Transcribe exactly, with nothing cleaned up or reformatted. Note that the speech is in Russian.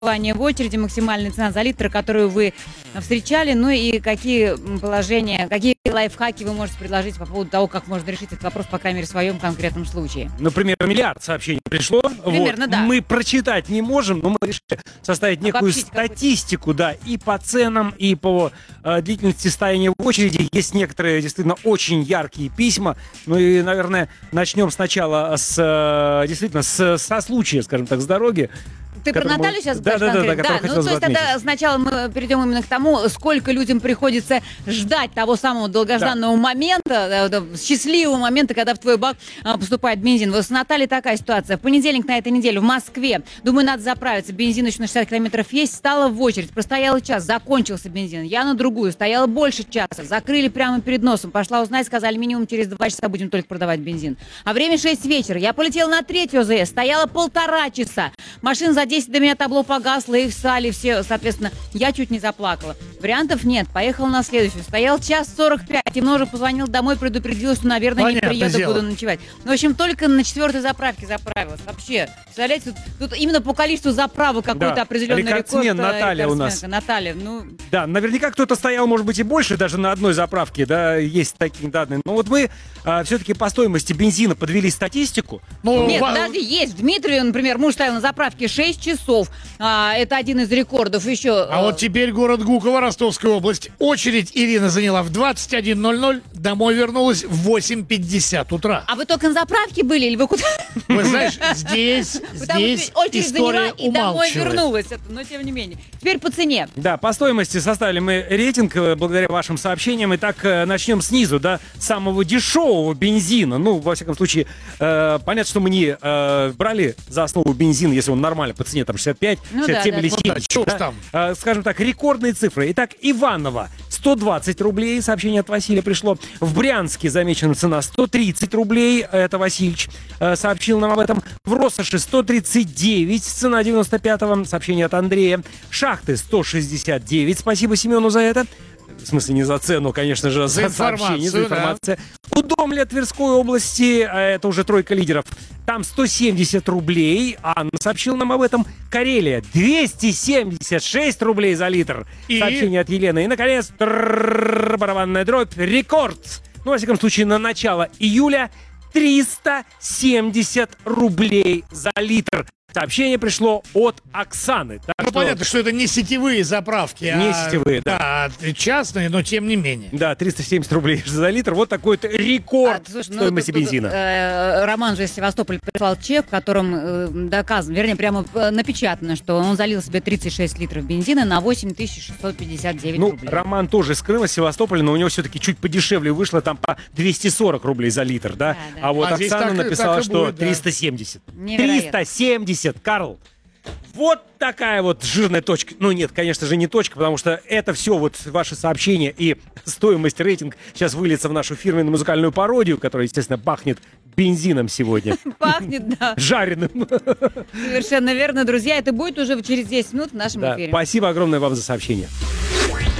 пребывания в очереди, максимальная цена за литр, которую вы встречали, ну и какие положения, какие лайфхаки вы можете предложить по поводу того, как можно решить этот вопрос, по крайней мере, в своем конкретном случае. Например, миллиард сообщений пришло. Примерно, вот. да. Мы прочитать не можем, но мы решили составить некую Обобщить статистику, да, и по ценам, и по э, длительности стояния в очереди. Есть некоторые действительно очень яркие письма. Ну и, наверное, начнем сначала с, э, действительно, с, со случая, скажем так, с дороги. Ты про Наталью мы... сейчас да, говоришь да, да, конкретно? да, Да, ну то есть тогда сначала мы перейдем именно к тому, сколько людям приходится ждать того самого долгожданного да. момента, счастливого момента, когда в твой бак поступает бензин. Вот с Натальей такая ситуация. В понедельник на этой неделе в Москве, думаю, надо заправиться, бензин еще на шестьдесят километров есть, стала в очередь, простояла час, закончился бензин. Я на другую, стояла больше часа, закрыли прямо перед носом, пошла узнать, сказали, минимум через два часа будем только продавать бензин. А время шесть вечера, я полетела на третью ОЗС, стояла полтора часа, машин за десять до меня табло погасло, и встали все, соответственно, я чуть не заплакала. Вариантов нет, поехала на следующую. Стоял час сорок пять, и уже позвонил домой, предупредил, что, наверное, Понятно, не приеду, дело. буду ночевать. Ну, в общем, только на четвертой заправке заправилась. Вообще, представляете, тут, тут именно по количеству заправок какой-то да. определенный рекордсмен рекорд. Наталья у нас. Наталья, ну... Да, наверняка кто-то стоял, может быть, и больше, даже на одной заправке, да, есть такие данные. Но вот мы а, все-таки по стоимости бензина подвели статистику. Ну, Нет, ва... подожди, есть. Дмитрий, например, муж стоял на заправке шесть часов. А, это один из рекордов. Еще... А вот теперь город Гуково, Ростовская область. Очередь Ирина заняла в двадцать один ноль ноль, домой вернулась в восемь пятьдесят утра. А вы только на заправке были или вы куда? Вы знаешь, здесь, здесь очередь заняла и домой умалчивает. вернулась. Но тем не менее. Теперь по цене. Да, по стоимости составили мы рейтинг благодаря вашим сообщениям. Итак, начнем снизу, да, самого дешевого бензина. Ну, во всяком случае, э, понятно, что мы не э, брали за основу бензин, если он нормально по цене, там шестьдесят пять, ну, шестьдесят семь да, или да. семьдесят. Ну, да, да? там. Э, скажем так, рекордные цифры. Итак, Иваново сто двадцать рублей, сообщение от Василия пришло. В Брянске замечена цена сто тридцать рублей, это Васильевич э, сообщил нам об этом. В Россоши сто тридцать девять, цена девяносто пятого, сообщение от Андрея. Шахты сто шестьдесят девять, спасибо Семену за это. В смысле, не за цену, конечно же, за, за сообщение, за информацию. Да. У Домля Тверской области, это уже тройка лидеров, там сто семьдесят рублей. Анна сообщила нам об этом. Карелия двести семьдесят шесть рублей за литр. И... Сообщение от Елены. И, наконец, барабанная дробь. Рекорд. Ну, во всяком случае, на начало июля триста семьдесят рублей за литр. Сообщение пришло от Оксаны. Так ну, что... понятно, что это не сетевые заправки, не а сетевые, да. да, частные, но тем не менее. Да, триста семьдесят рублей за литр. Вот такой вот рекорд а, слушай, стоимости ну, тут, бензина. Тут, э, Роман же из Севастополя прислал чек, в котором э, доказано, вернее, прямо э, напечатано, что он залил себе тридцать шесть литров бензина на восемь тысяч шестьсот пятьдесят девять ну, рублей. Роман тоже из Крыма, Севастополя, но у него все-таки чуть подешевле вышло, там по двести сорок рублей за литр, да? Да, да. А вот а Оксана так, написала, так что будет, да. триста семьдесят. Невероятно. триста семьдесят, Карл. Вот такая вот жирная точка. Ну нет, конечно же, не точка, потому что это все вот ваши сообщения и стоимость, рейтинг сейчас выльется в нашу фирменную музыкальную пародию, которая, естественно, пахнет бензином сегодня. Пахнет, да. Жареным. Совершенно верно, друзья. Это будет уже через десять минут в нашем Да, эфире. спасибо огромное вам за сообщение.